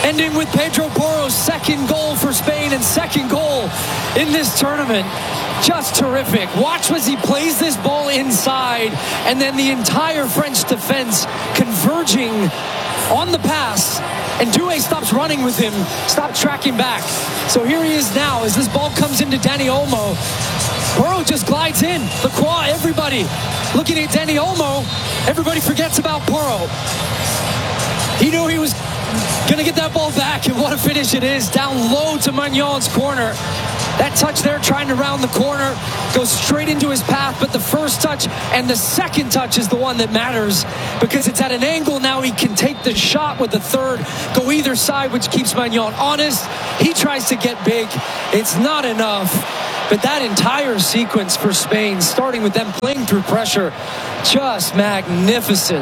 ending with Pedro Porro's second goal for Spain and second goal in this tournament. Just terrific. Watch as he plays this ball inside, and then the entire French defense converging on the pass, and Doué stops running with him, stops tracking back. So here he is now as this ball comes into Dani Olmo. Porro just glides in. Lacroix, everybody looking at Dani Olmo. Everybody forgets about Porro. He knew he was going to get that ball back, and what a finish it is. Down low to Magnon's corner. That touch there, trying to round the corner, goes straight into his path, but the first touch and the second touch is the one that matters because it's at an angle now. He can take the shot with the third, go either side, which keeps Magnon honest. He tries to get big. It's not enough, but that entire sequence for Spain, starting with them playing through pressure, just magnificent.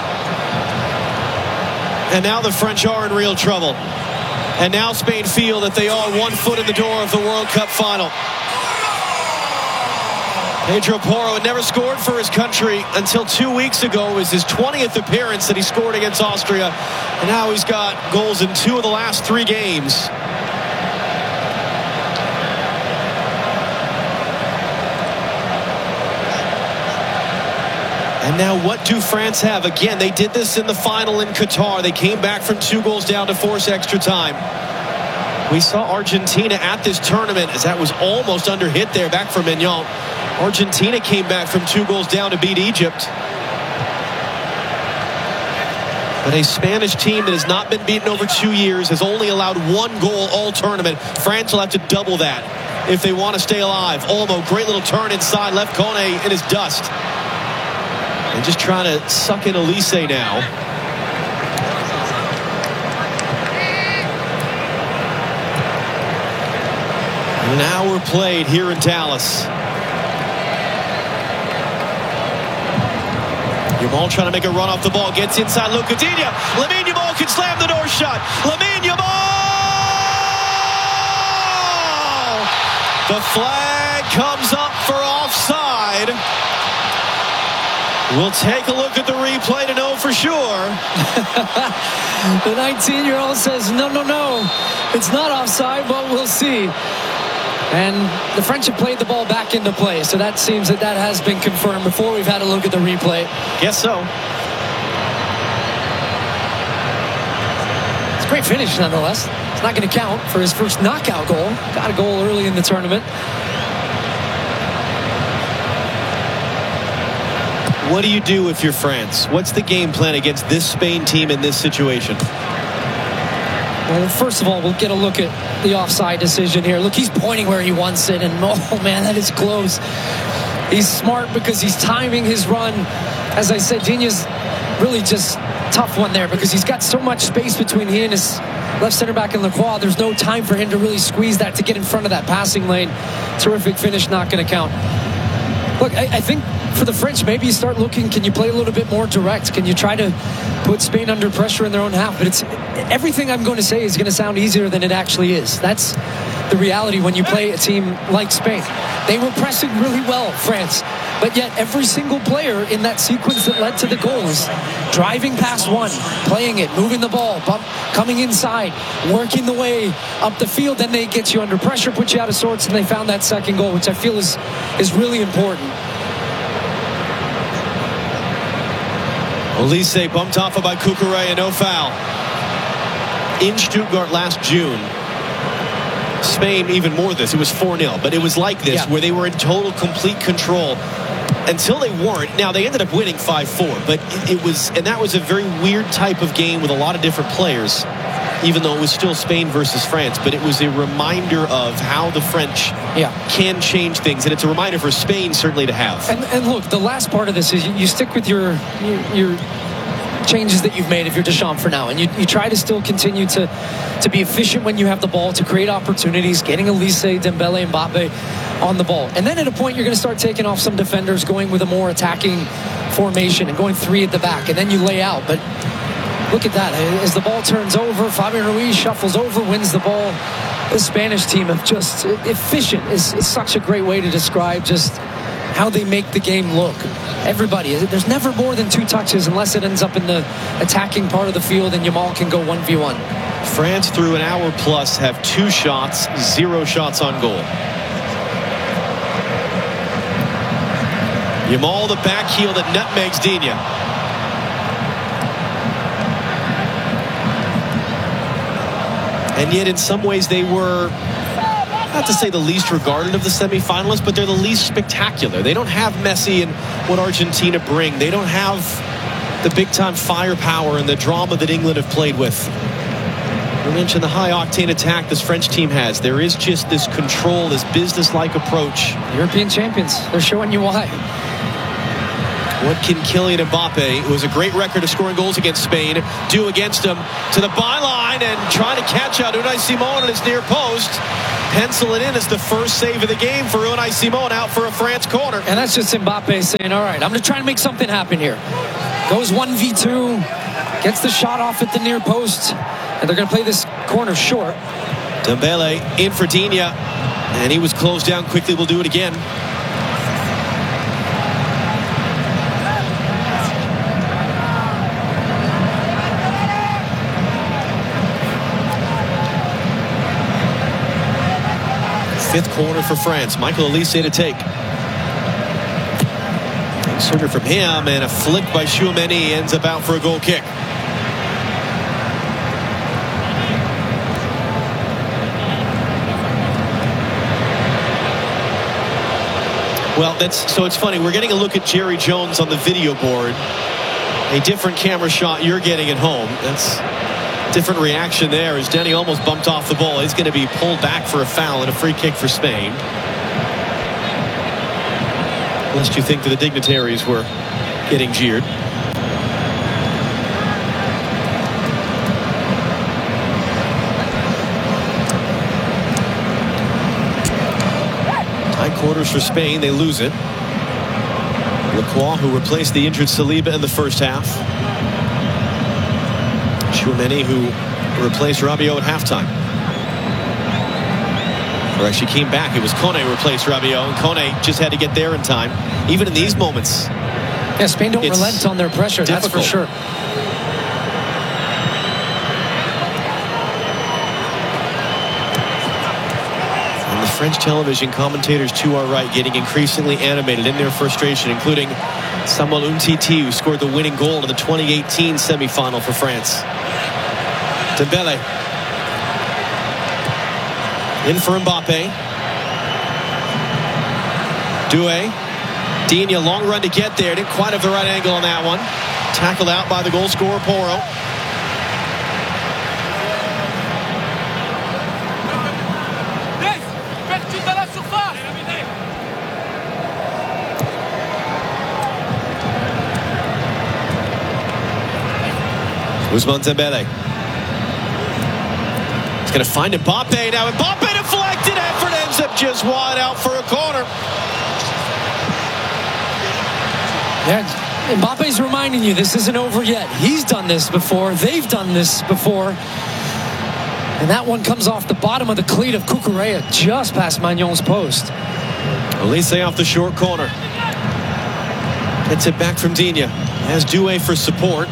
And now the French are in real trouble. And now Spain feel that they are 1 foot in the door of the World Cup final. Pedro Porro had never scored for his country until 2 weeks ago. It was his 20th appearance that he scored against Austria. And now he's got goals in 2 of the last 3 games. And now what do France have? Again, they did this in the final in Qatar. They came back from 2 goals down to force extra time. We saw Argentina at this tournament as that was almost under hit there back from Maignan. Argentina came back from 2 goals down to beat Egypt. But a Spanish team that has not been beaten over 2 years has only allowed 1 goal all tournament. France will have to double that if they want to stay alive. Olmo, great little turn inside, left Kone in his dust. And just trying to suck in Elise now. An hour played here in Dallas. Yamal trying to make a run off the ball. Gets inside Luca Digne. Lamine Yamal can slam the door shut. Lamine Yamal! The flag comes up for offside. We'll take a look at the replay to know for sure. The 19-year-old says, no, it's not offside, but we'll see. And the French have played the ball back into play, so that seems that has been confirmed before we've had a look at the replay. Guess so. It's a great finish, nonetheless. It's not going to count for his first knockout goal. Got a goal early in the tournament. What do you do if you're France? What's the game plan against this Spain team in this situation? Well, first of all, we'll get a look at the offside decision here. Look, he's pointing where he wants it, and oh man, that is close. He's smart because he's timing his run. As I said, Digne's really just tough one there because he's got so much space between he and his left center back in Lacroix. There's no time for him to really squeeze that to get in front of that passing lane. Terrific finish, not going to count. Look, I think for the French, maybe you start looking, can you play a little bit more direct? Can you try to put Spain under pressure in their own half? But it's everything I'm going to say is going to sound easier than it actually is. That's the reality when you play a team like Spain. They were pressing really well, France. But yet every single player in that sequence that led to the goal is driving past one, playing it, moving the ball, coming inside, working the way up the field. Then they get you under pressure, put you out of sorts, and they found that second goal, which I feel is really important. Elise bumped off by Cucurella, no foul. In Stuttgart last June, Spain even more this. It was 4-0, but it was like this where they were in total, complete control until they weren't. Now they ended up winning 5-4, but that was a very weird type of game with a lot of different players, even though it was still Spain versus France. But it was a reminder of how the French can change things, and it's a reminder for Spain certainly to have. And look, the last part of this is you stick with your changes that you've made if you're Deschamps for now, and you try to still continue to be efficient when you have the ball, to create opportunities, getting Elise, Dembele, Mbappe on the ball. And then at a point you're going to start taking off some defenders, going with a more attacking formation and going 3 at the back, and then you lay out. But look at that, as the ball turns over, Fabian Ruiz shuffles over, wins the ball. The Spanish team of just efficient is such a great way to describe just how they make the game look. Everybody, there's never more than 2 touches unless it ends up in the attacking part of the field and Yamal can go 1v1. France through an hour plus have 2 shots, 0 shots on goal. Yamal, the back heel that nutmegs Digne. And yet in some ways they were, not to say the least regarded of the semifinalists, but they're the least spectacular. They don't have Messi and what Argentina bring. They don't have the big-time firepower and the drama that England have played with. We mentioned the high-octane attack this French team has. There is just this control, this business-like approach. European champions. They're showing you why. What can Kylian Mbappe, who has a great record of scoring goals against Spain, do against him? To the byline and trying to catch out Unai Simon at his near post. Pencil it in as the first save of the game for Unai Simon, out for a France corner. And that's just Mbappe saying, all right, I'm going to try and make something happen here. Goes 1v2, gets the shot off at the near post, and they're going to play this corner short. Dembele in for Digne, and he was closed down quickly. We'll do it again. Fifth corner for France. Michael Olise to take. Swinging from him, and a flick by Tchouaméni ends up out for a goal kick. Well, so it's funny. We're getting a look at Jerry Jones on the video board. A different camera shot you're getting at home. That's different reaction there as Denny almost bumped off the ball. He's going to be pulled back for a foul and a free kick for Spain. Lest you think that the dignitaries were getting jeered. Tight quarters for Spain. They lose it. Lacroix, who replaced the injured Saliba in the first half. Tchouaméni, who replaced Rabiot at halftime. Or actually came back. It was Kone who replaced Rabiot, and Kone just had to get there in time. Even in these moments. Yeah, Spain don't relent on their pressure, difficult. That's for sure. And the French television commentators to our right getting increasingly animated in their frustration, including Samuel Umtiti, who scored the winning goal in the 2018 semifinal for France. Dembele in for Mbappe. Doué. Digne, long run to get there. Didn't quite have the right angle on that one. Tackled out by the goal scorer, Porro. Ousmane Dembele. He's going to find Mbappe now. Mbappe deflected. Effort ends up just wide out for a corner. Yeah, Mbappe's reminding you this isn't over yet. He's done this before. They've done this before. And that one comes off the bottom of the cleat of Cucurella just past Magnon's post. Olise off the short corner. Gets it back from Digne. Has Doué for support.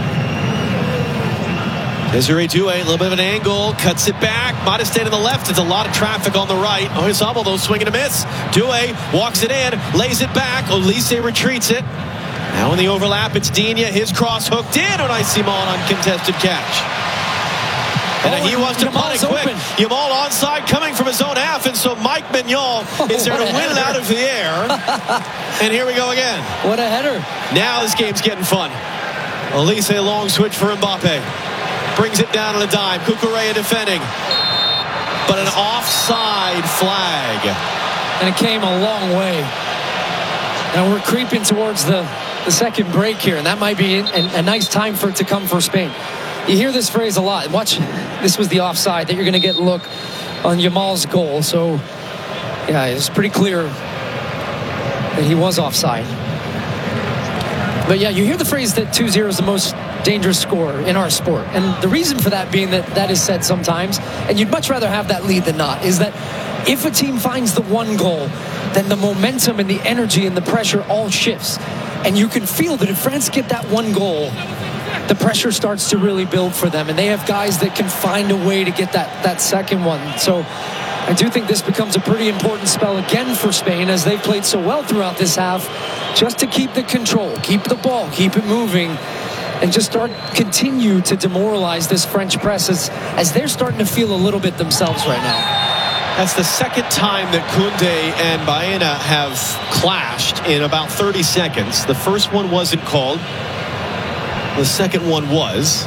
Desiree Doué, a little bit of an angle, cuts it back. Might have stayed on the left. It's a lot of traffic on the right. Oyarzabal, though, swinging a miss. Doué walks it in, lays it back. Olise retreats it. Now in the overlap, it's Digne. His cross hooked in. Unai Simon on contested catch. And he wants to punt it quick. Yamal onside coming from his own half, and so Mike Mignon is there to win it out of the air. And here we go again. What a header. Now this game's getting fun. Olise, a long switch for Mbappe. Brings it down on a dime. Cucurella defending. But an offside flag. And it came a long way. Now we're creeping towards the second break here, and that might be a nice time for it to come for Spain. You hear this phrase a lot. Watch, this was the offside that you're going to get a look on Yamal's goal. So, yeah, it's pretty clear that he was offside. But, yeah, you hear the phrase that 2-0 is the most dangerous score in our sport. And the reason for that being that is said sometimes, and you'd much rather have that lead than not, is that if a team finds the one goal, then the momentum and the energy and the pressure all shifts. And you can feel that if France get that one goal, the pressure starts to really build for them, and they have guys that can find a way to get that second one. So I do think this becomes a pretty important spell again for Spain, as they've played so well throughout this half, just to keep the control, keep the ball, keep it moving, and just continue to demoralize this French press as they're starting to feel a little bit themselves right now. That's the second time that Koundé and Baena have clashed in about 30 seconds. The first one wasn't called. The second one was.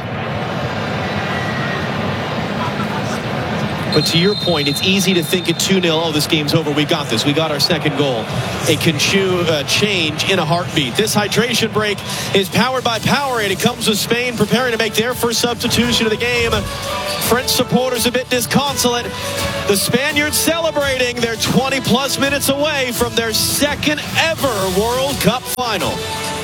But to your point, it's easy to think at 2-0, oh, this game's over, we got this, we got our second goal. It can change in a heartbeat. This hydration break is powered by Powerade. It comes with Spain preparing to make their first substitution of the game. French supporters a bit disconsolate. The Spaniards celebrating. They're 20-plus minutes away from their second ever World Cup final.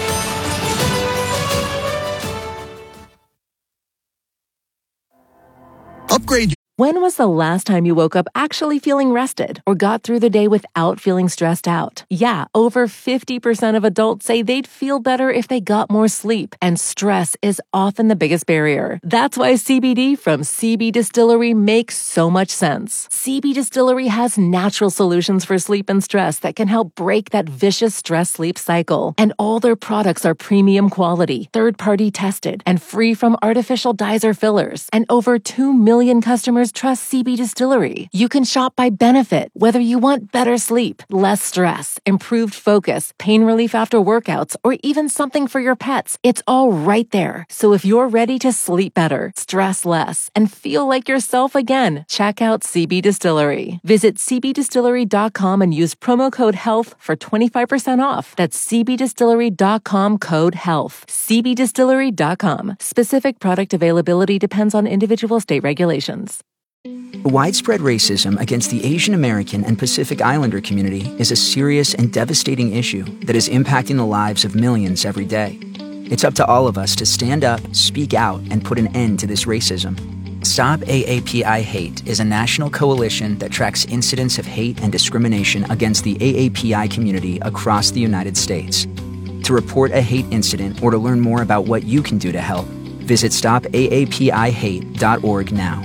Upgrade. When was the last time you woke up actually feeling rested or got through the day without feeling stressed out? Yeah, over 50% of adults say they'd feel better if they got more sleep, and stress is often the biggest barrier. That's why CBD from CB Distillery makes so much sense. CB Distillery has natural solutions for sleep and stress that can help break that vicious stress-sleep cycle. And all their products are premium quality, third-party tested, and free from artificial dyes or fillers. And over 2 million customers trust CB Distillery. You can shop by benefit, whether you want better sleep, less stress, improved focus, pain relief after workouts, or even something for your pets. It's all right there. So if you're ready to sleep better, stress less, and feel like yourself again, check out CB Distillery. Visit cbdistillery.com and use promo code HEALTH for 25% off. That's cbdistillery.com, code HEALTH. cbdistillery.com. Specific product availability depends on individual state regulations. Widespread racism against the Asian American and Pacific Islander community is a serious and devastating issue that is impacting the lives of millions every day. It's up to all of us to stand up, speak out, and put an end to this racism. Stop AAPI Hate is a national coalition that tracks incidents of hate and discrimination against the AAPI community across the United States. To report a hate incident or to learn more about what you can do to help, visit stopaapihate.org now.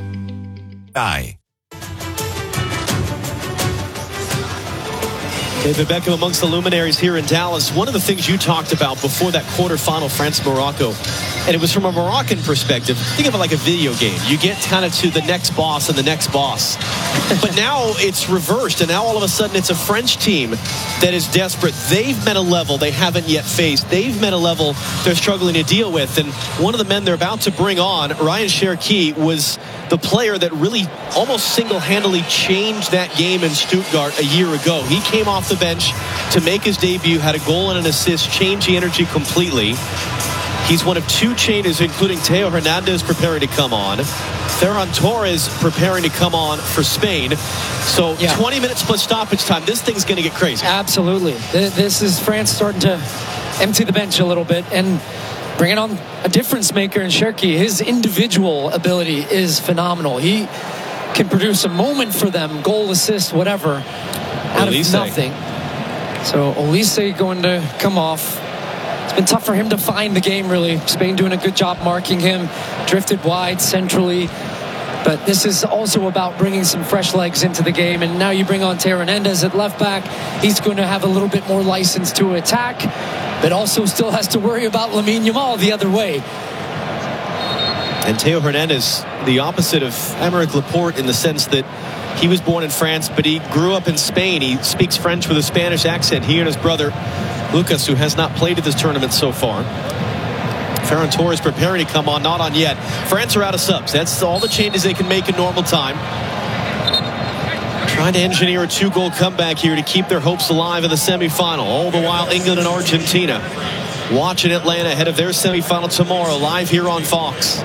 David Beckham amongst the luminaries here in Dallas. One of the things you talked about before that quarterfinal, France-Morocco, and it was from a Moroccan perspective. Think of it like a video game. You get kind of to the next boss and the next boss. But now it's reversed, and now all of a sudden it's a French team that is desperate. They've met a level they haven't yet faced. They've met a level they're struggling to deal with. And one of the men they're about to bring on, Ryan Cherki, was the player that really almost single-handedly changed that game in Stuttgart a year ago. He came off the bench to make his debut, had a goal and an assist, changed the energy completely. He's one of two changes, including Theo Hernandez preparing to come on. Ferran Torres preparing to come on for Spain. So 20 minutes plus stoppage time. This thing's going to get crazy. Absolutely. This is France starting to empty the bench a little bit and bringing on a difference maker in Cherki. His individual ability is phenomenal. He can produce a moment for them, goal, assist, whatever, out of nothing. So Olise going to come off. It's been tough for him to find the game, really. Spain doing a good job marking him, drifted wide centrally. But this is also about bringing some fresh legs into the game. And now you bring on Theo Hernandez at left back. He's going to have a little bit more license to attack, but also still has to worry about Lamine Yamal the other way. And Theo Hernandez, the opposite of Aymeric Laporte in the sense that he was born in France, but he grew up in Spain. He speaks French with a Spanish accent. He and his brother, Lucas, who has not played at this tournament so far. Ferran Torres preparing to come on, not on yet. France are out of subs. That's all the changes they can make in normal time. Trying to engineer a 2-goal comeback here to keep their hopes alive in the semifinal. All the while, England and Argentina watching Atlanta ahead of their semifinal tomorrow, live here on Fox.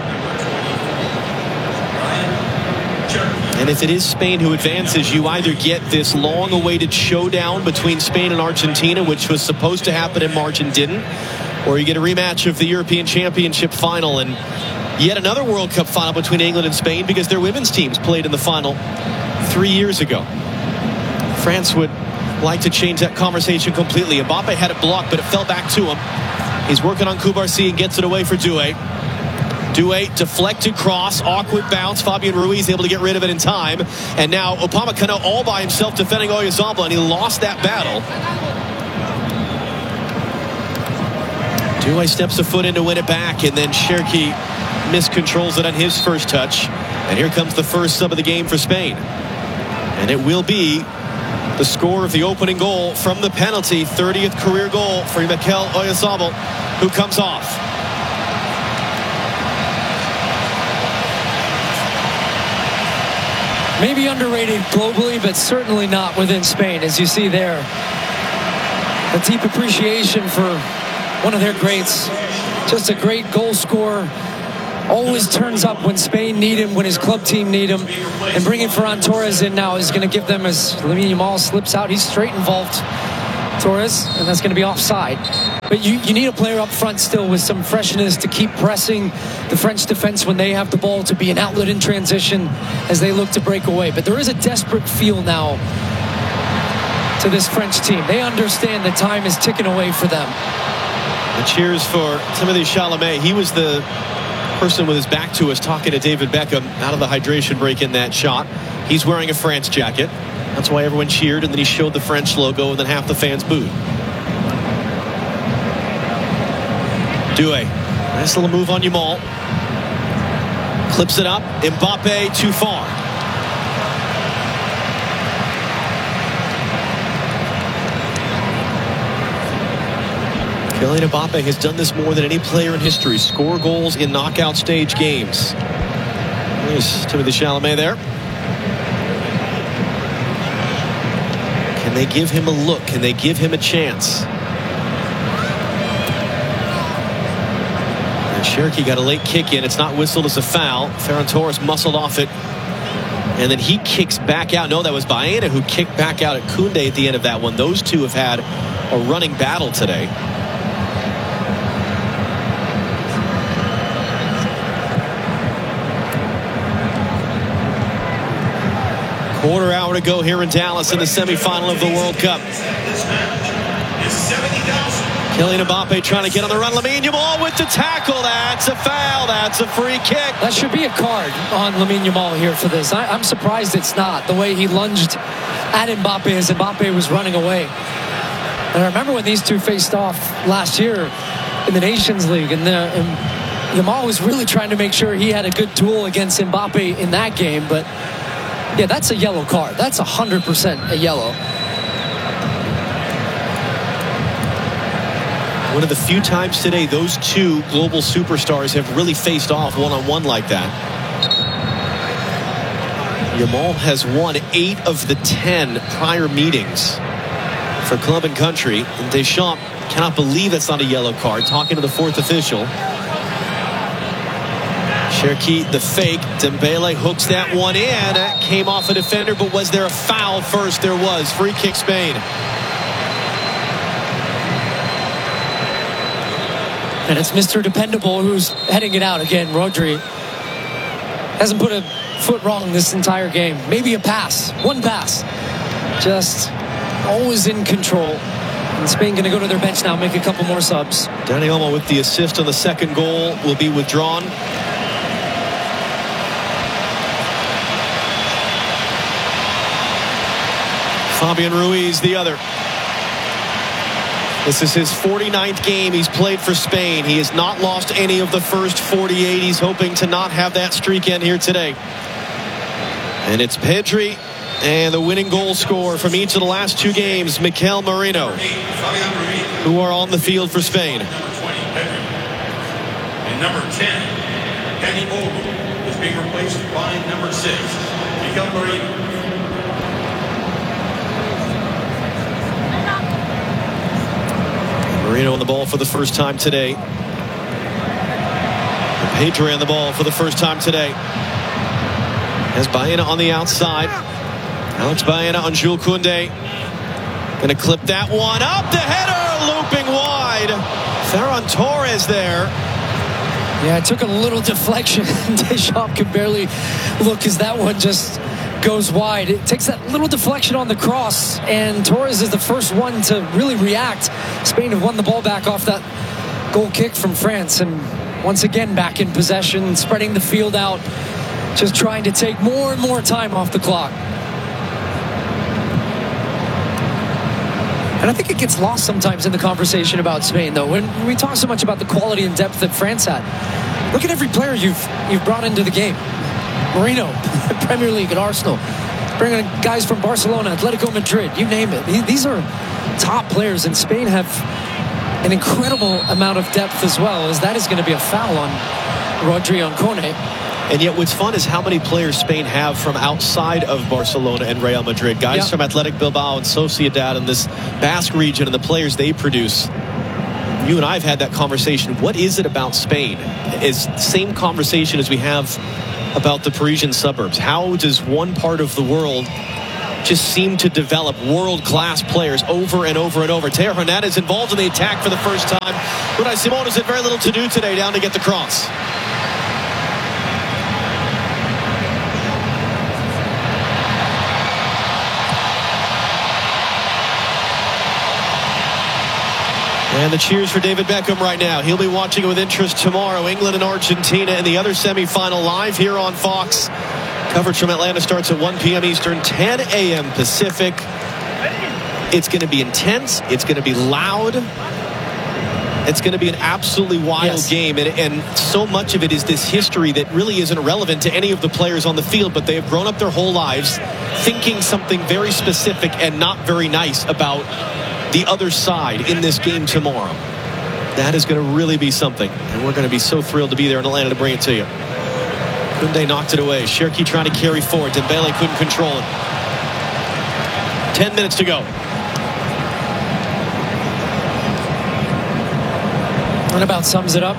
And if it is Spain who advances, you either get this long-awaited showdown between Spain and Argentina, which was supposed to happen in March and didn't, or you get a rematch of the European Championship final and yet another World Cup final between England and Spain, because their women's teams played in the final 3 years ago. France would like to change that conversation completely. Mbappe had it blocked, but it fell back to him. He's working on Kubarsi and gets it away for Doué. Douay deflected cross, awkward bounce. Fabian Ruiz able to get rid of it in time. And now Upamecano all by himself defending Oyarzabal, and he lost that battle. Douay steps a foot in to win it back, and then Cherki miscontrols it on his first touch. And here comes the first sub of the game for Spain. And it will be the score of the opening goal from the penalty. 30th career goal for Mikel Oyarzabal, who comes off. Maybe underrated globally, but certainly not within Spain, as you see there. A deep appreciation for one of their greats. Just a great goal scorer. Always turns up when Spain need him, when his club team need him. And bringing Ferran Torres in now is going to give them, as Lamine Yamal slips out, he's straight involved, Torres, and that's going to be offside. But you need a player up front still with some freshness to keep pressing the French defense when they have the ball, to be an outlet in transition as they look to break away. But there is a desperate feel now to this French team. They understand that time is ticking away for them. And cheers for Timothée Chalamet. He was the person with his back to us talking to David Beckham out of the hydration break in that shot. He's wearing a France jacket. That's why everyone cheered, and then he showed the French logo, and then half the fans booed. Douay, nice little move on Yamal. Clips it up. Mbappe too far. Kylian Mbappe has done this more than any player in history. Score goals in knockout stage games. There's Timothée Chalamet there. Can they give him a look? Can they give him a chance? And Cherki got a late kick in. It's not whistled as a foul. Ferran Torres muscled off it. And then he kicks back out. No, that was Baena who kicked back out at Koundé at the end of that one. Those two have had a running battle today. Quarter hour to go here in Dallas in the semifinal of the World Cup. Kylian Mbappe trying to get on the run. Lamine Yamal with the tackle. That's a foul. That's a free kick. That should be a card on Lamine Yamal here for this. I'm surprised it's not. The way he lunged at Mbappe as Mbappe was running away. And I remember when these two faced off last year in the Nations League, and Yamal was really trying to make sure he had a good tool against Mbappe in that game. But yeah, that's a yellow card. That's 100% a yellow. One of the few times today those two global superstars have really faced off one-on-one like that. Yamal has won 8 of the 10 prior meetings for club and country. And Deschamps cannot believe that's not a yellow card. Talking to the 4th official. Cherki, the fake. Dembele hooks that one in. That came off a defender, but was there a foul first? There was. Free kick Spain. And it's Mr. Dependable who's heading it out again. Rodri hasn't put a foot wrong this entire game. Maybe a pass. One pass. Just always in control. And Spain going to go to their bench now, make a couple more subs. Dani Olmo with the assist on the second goal will be withdrawn. Fabian Ruiz the other. This is his 49th game he's played for Spain. He has not lost any of the first 48. He's hoping to not have that streak end here today. And it's Pedri and the winning goal scorer from each of the last 2 games, Mikel Merino, who are on the field for Spain. And number 10, Dani Olmo, is being replaced by number 6, Mikel Merino. Merino on the ball for the first time today. And Pedri on the ball for the first time today. Has Baena on the outside. Alex Baena on Jules Koundé. Going to clip that one up. The header looping wide. Ferran Torres there. Yeah, it took a little deflection. Deschamps could barely look as that one just goes wide. It takes that little deflection on the cross, and Torres is the first one to really react. Spain have won the ball back off that goal kick from France, and once again back in possession, spreading the field out, just trying to take more and more time off the clock. And I think it gets lost sometimes in the conversation about Spain, though. When we talk so much about the quality and depth that France had, look at every player you've brought into the game. Marino, Premier League at Arsenal, bringing guys from Barcelona, Atletico Madrid, you name it. These are top players, and Spain have an incredible amount of depth as well, as that is going to be a foul on Rodri on Kone. And yet what's fun is how many players Spain have from outside of Barcelona and Real Madrid. Guys from Athletic Bilbao and Sociedad and this Basque region and the players they produce. You and I have had that conversation. What is it about Spain? It's the same conversation as we have about the Parisian suburbs. How does one part of the world just seem to develop world-class players over and over and over? Theo Hernandez involved in the attack for the first time. Unai Simon has had very little to do today down to get the cross. And the cheers for David Beckham right now. He'll be watching it with interest tomorrow. England and Argentina in the other semifinal live here on Fox. Coverage from Atlanta starts at 1 p.m. Eastern, 10 a.m. Pacific. It's going to be intense. It's going to be loud. It's going to be an absolutely wild game. And so much of it is this history that really isn't relevant to any of the players on the field, but they have grown up their whole lives thinking something very specific and not very nice about the other side in this game tomorrow. That is going to really be something, and we're going to be so thrilled to be there in Atlanta to bring it to you. Koundé knocked it away. Cherki trying to carry forward. Dembele couldn't control it. 10 minutes to go. That about sums it up.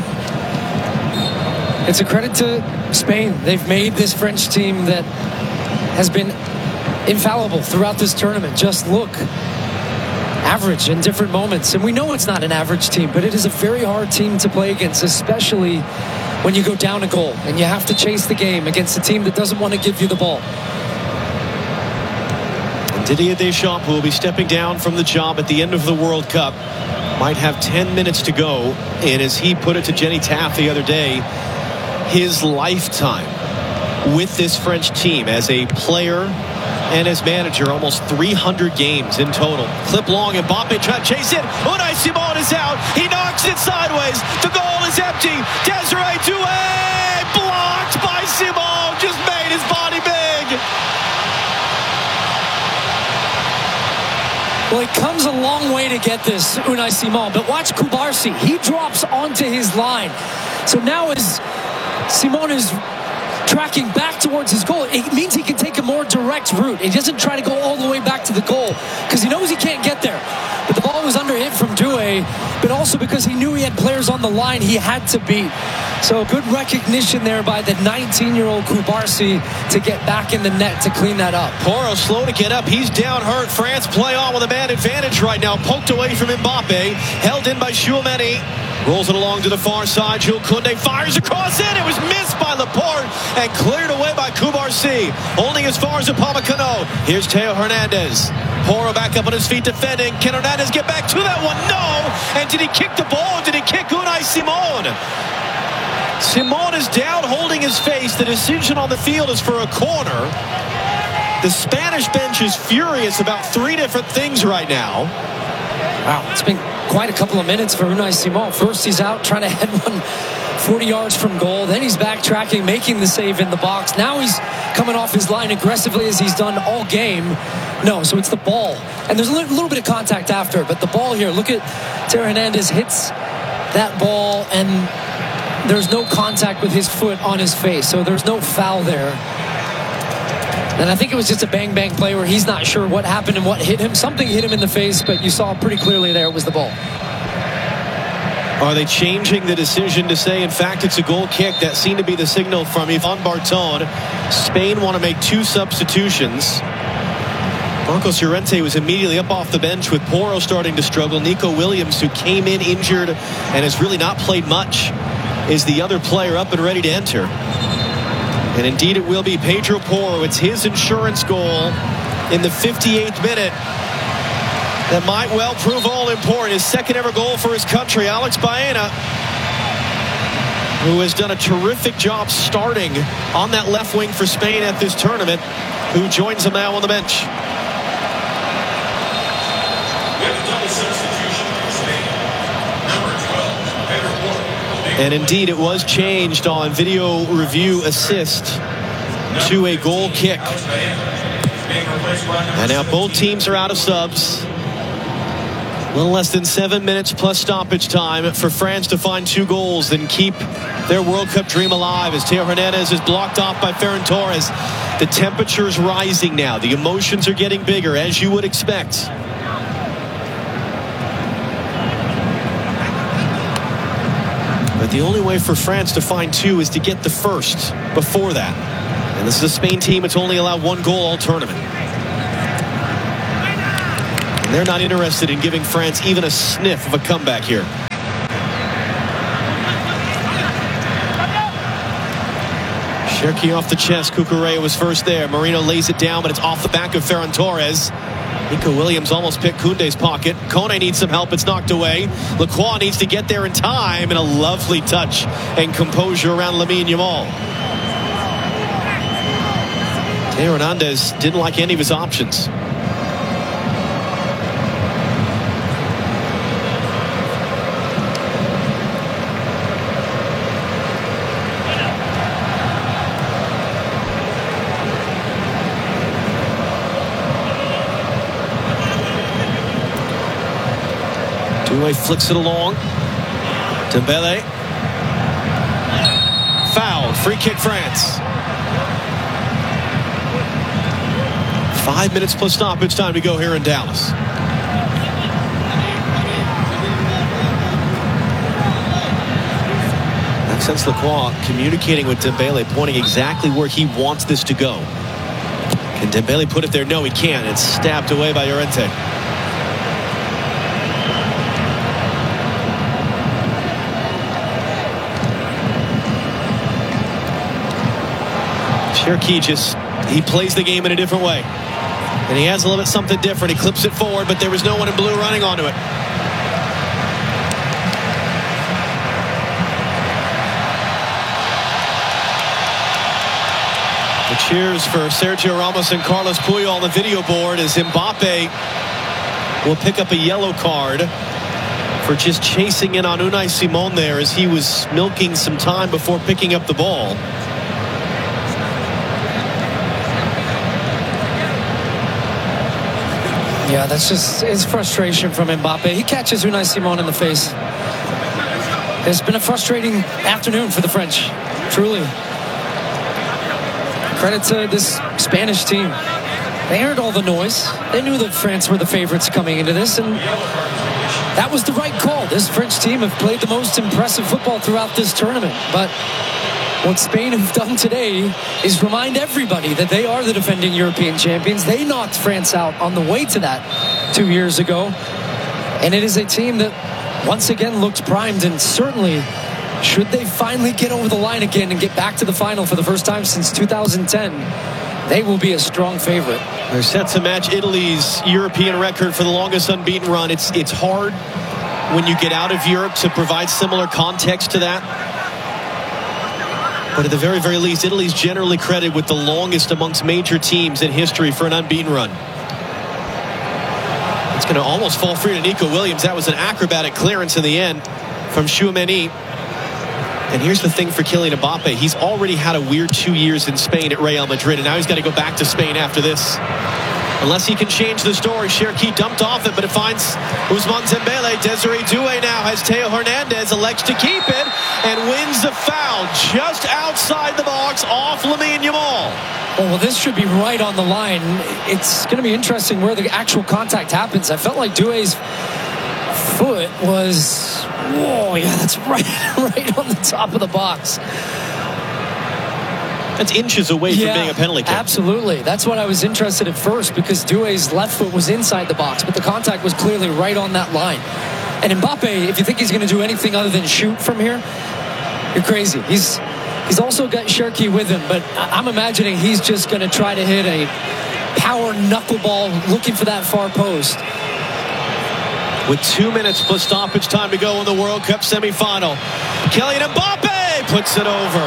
It's a credit to Spain. They've made this French team that has been infallible throughout this tournament. Just look average in different moments, and we know it's not an average team, but it is a very hard team to play against, especially when you go down a goal and you have to chase the game against a team that doesn't want to give you the ball. Didier Deschamps, who will be stepping down from the job at the end of the World Cup, might have 10 minutes to go, and as he put it to Jenny Taft the other day, his lifetime with this French team as a player and as manager, almost 300 games in total. Clip long, and Mbappe trying to chase it. Unai Simon is out. He knocks it sideways. The goal is empty. Desiree Doué blocked by Simon. Just made his body big. Well, it comes a long way to get this, Unai Simon. But watch Kubarsi. He drops onto his line. So now as Simon is tracking back towards his goal, it means he can take a more direct route. He doesn't try to go all the way back to the goal because he knows he can't get there. But the ball was under hit from Doué, but also because he knew he had players on the line he had to beat. So good recognition there by the 19-year-old Kubarsi to get back in the net to clean that up. Porro slow to get up. He's down hurt. France play on with a man advantage right now. Poked away from Mbappe. Held in by Tchouaméni. Rolls it along to the far side. Jules Koundé fires across it. It was missed by Laporte and cleared away by Kubarsi. Only as far as Upamecano. Here's Theo Hernandez. Porro back up on his feet defending. Can Hernandez get back to that one? No. And did he kick the ball? Did he kick Unai Simon? Simon is down holding his face. The decision on the field is for a corner. The Spanish bench is furious about three different things right now. Wow, it's been quite a couple of minutes for Unai Simon. First he's out trying to head one 40 yards from goal. Then he's backtracking, making the save in the box. Now he's coming off his line aggressively as he's done all game. No, so it's the ball. And there's a little bit of contact after, but the ball here, look at Theo Hernandez hits that ball and there's no contact with his foot on his face. So there's no foul there. And I think it was just a bang-bang play where he's not sure what happened and what hit him. Something hit him in the face, but you saw pretty clearly there it was the ball. Are they changing the decision to say, in fact, it's a goal kick? That seemed to be the signal from Yvan Barton. Spain want to make two substitutions. Marcos Llorente was immediately up off the bench with Porro starting to struggle. Nico Williams, who came in injured and has really not played much, is the other player up and ready to enter. And indeed it will be Pedro Porro. It's his insurance goal in the 58th minute that might well prove all important. His second ever goal for his country. Alex Baena who has done a terrific job starting on that left wing for Spain at this tournament, who joins them now on the bench. We have a double substitution for Spain. Number 12, Pedro Porro. And indeed, it was changed on video review assist to a goal kick. And now both teams are out of subs. A little less than 7 minutes plus stoppage time for France to find 2 goals and keep their World Cup dream alive as Theo Hernandez is blocked off by Ferran Torres. The temperature's rising now. The emotions are getting bigger, as you would expect. But the only way for France to find 2 is to get the first before that. And this is a Spain team that's only allowed 1 goal all tournament. And they're not interested in giving France even a sniff of a comeback here. Cherki off the chest. Cucurella was first there. Marino lays it down, but it's off the back of Ferran Torres. Nico Williams almost picked Koundé's pocket. Kone needs some help. It's knocked away. Lacroix needs to get there in time, and a lovely touch and composure around Lamine Yamal. Theo Hernandez didn't like any of his options. Doué flicks it along. Dembele. Foul. Free kick France. 5 minutes plus stoppage time to go here in Dallas. Maxence Lacroix communicating with Dembele, pointing exactly where he wants this to go. Can Dembele put it there? No, he can't. It's stabbed away by Llorente. Cherki he plays the game in a different way. And he has a little bit something different. He clips it forward, but there was no one in blue running onto it. The cheers for Sergio Ramos and Carlos Puyol on the video board as Mbappe will pick up a yellow card for just chasing in on Unai Simon there as he was milking some time before picking up the ball. Yeah, that's just his frustration from Mbappe. He catches Unai Simon in the face. It's been a frustrating afternoon for the French, truly. Credit to this Spanish team. They heard all the noise. They knew that France were the favorites coming into this, and that was the right call. This French team have played the most impressive football throughout this tournament. But what Spain have done today is remind everybody that they are the defending European champions. They knocked France out on the way to that 2 years ago. And it is a team that once again looked primed, and certainly should they finally get over the line again and get back to the final for the first time since 2010, they will be a strong favorite. They're set to match Italy's European record for the longest unbeaten run. It's hard when you get out of Europe to provide similar context to that. But at the very, very least, Italy's generally credited with the longest amongst major teams in history for an unbeaten run. It's going to almost fall free to Nico Williams. That was an acrobatic clearance in the end from Tchouaméni. And here's the thing for Kylian Mbappe. He's already had a weird 2 years in Spain at Real Madrid, and now he's got to go back to Spain after this. Unless he can change the story. Cherki dumped off it, but it finds Ousmane Dembele. Desiree Doué now has Theo Hernandez, elects to keep it, and wins the foul just outside the box off Lamine Yamal. Oh, well, this should be right on the line. It's going to be interesting where the actual contact happens. I felt like Doué's foot was... Whoa, yeah, that's right on the top of the box. That's inches away from being a penalty kick. Absolutely. That's what I was interested at first, because Doué's left foot was inside the box, but the contact was clearly right on that line. And Mbappe, if you think he's going to do anything other than shoot from here, you're crazy. He's also got Cherki with him, but I'm imagining he's just going to try to hit a power knuckleball looking for that far post. With 2 minutes plus stoppage time to go in the World Cup semifinal. Kylian Mbappe puts it over.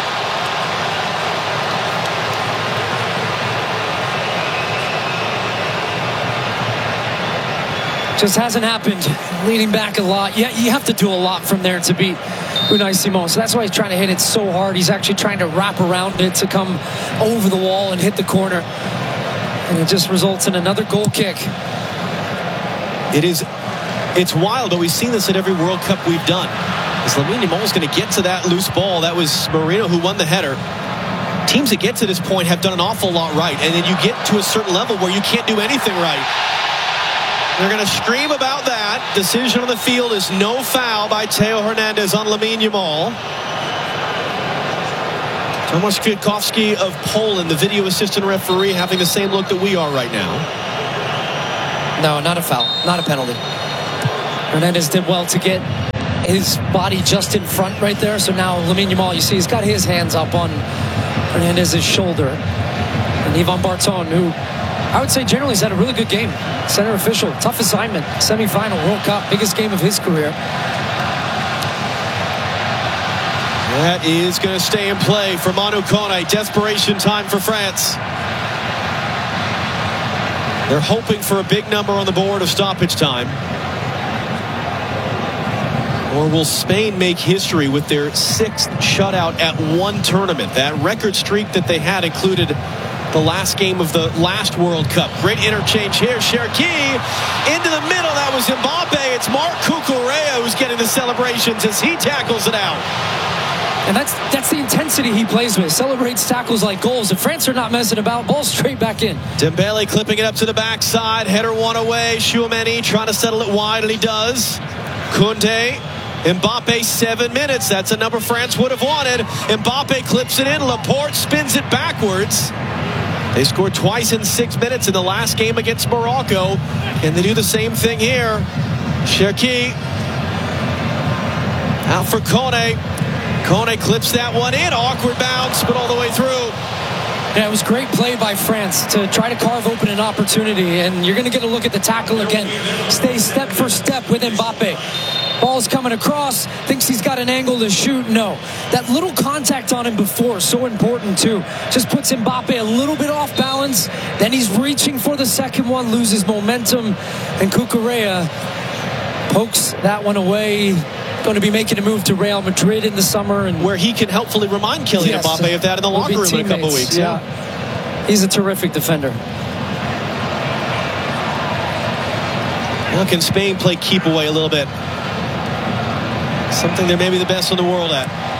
Just hasn't happened. Leaning back a lot. Yeah, you have to do a lot from there to beat Unai Simon. So that's why he's trying to hit it so hard. He's actually trying to wrap around it to come over the wall and hit the corner. And it just results in another goal kick. It's wild, but we've seen this at every World Cup we've done. As Lamine Yamal is going to get to that loose ball. That was Marino who won the header. Teams that get to this point have done an awful lot right. And then you get to a certain level where you can't do anything right. They're going to scream about that. Decision on the field is no foul by Theo Hernandez on Lamine Yamal. Tomasz Kwiatkowski of Poland, the video assistant referee, having the same look that we are right now. No, not a foul. Not a penalty. Hernandez did well to get his body just in front right there. So now Lamine Yamal, you see, he's got his hands up on Hernandez's shoulder. And Ivan Barton, who I would say generally has had a really good game. Center official, tough assignment. Semi-final World Cup, biggest game of his career. That is going to stay in play for Manu Kone. Desperation time for France. They're hoping for a big number on the board of stoppage time. Or will Spain make history with their 6th shutout at one tournament? That record streak that they had included the last game of the last World Cup. Great interchange here. Cherki into the middle. That was Mbappe. It's Marc Cucurella who's getting the celebrations as he tackles it out. And that's the intensity he plays with. Celebrates tackles like goals. If France are not messing about, ball straight back in. Dembele clipping it up to the backside. Header one away. Tchouameni trying to settle it wide, and he does. Koundé. Mbappe, 7 minutes. That's a number France would have wanted. Mbappe clips it in. Laporte spins it backwards. They scored twice in 6 minutes in the last game against Morocco. And they do the same thing here. Cherki. Out for Kone. Kone clips that one in. Awkward bounce, but all the way through. Yeah, it was great play by France to try to carve open an opportunity. And you're going to get a look at the tackle again. Stay step for step with Mbappe. Ball's coming across, thinks he's got an angle to shoot. No. That little contact on him before, so important too. Just puts Mbappe a little bit off balance. Then he's reaching for the second one, loses momentum. And Cucurella pokes that one away. Going to be making a move to Real Madrid in the summer. And where he can helpfully remind Kylian Mbappe of that in the locker room in a couple weeks. Yeah. He's a terrific defender. Now can Spain play keep away a little bit? Something they're maybe the best in the world at.